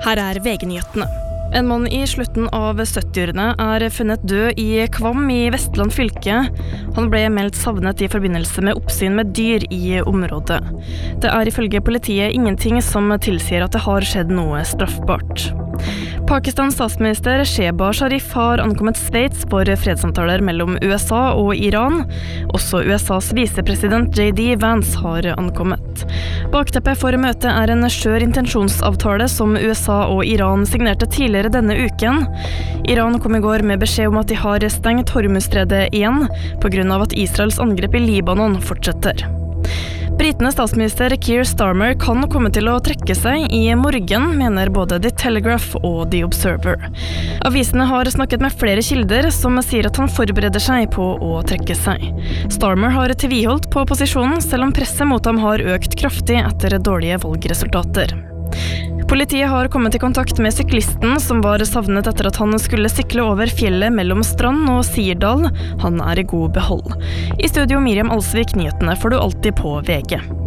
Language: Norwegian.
Her VG-nyhetene. En mann i slutten av 70-årene funnet død i Kvam i Vestland fylke. Han ble meldt savnet i forbindelse med oppsyn med dyr i området. Det ifølge politiet ingenting som tilsier at det har skjedd noe straffbart. Pakistans statsminister Shehbaz Sharif har ankommet Sveits for fredssamtaler mellom USA og Iran. Også USAs visepresident J.D. Vance har ankommet. Bakteppet for møtet en skjør intensjonsavtale som USA og Iran signerte tidligere denne uken. Iran kom i går med beskjed om at de har stengt Hormuzstredet igjen, på grunn av at Israels angrep i Libanon fortsetter. Britenes statsminister Keir Starmer kan komme til å trekke seg i morgen, mener både The Telegraph og The Observer. Avisene har snakket med flere kilder som sier at han forbereder seg på å trekke seg. Starmer har tviholdt på posisjonen, selv om presset mot ham har økt kraftig etter dårlige valgresultater. Politiet har kommet i kontakt med syklisten som var savnet etter at han skulle sykle over fjellet mellom Strand og Sirdal. Han i god behold. I studio Miriam Alsvik, nyhetene får du alltid på VG.